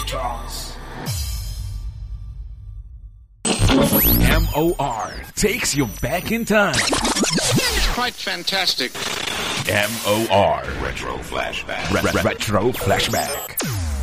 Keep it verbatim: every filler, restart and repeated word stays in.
Charles. M O R takes you back in time. It's quite fantastic. M O R Retro Flashback. Re- Retro Flashback.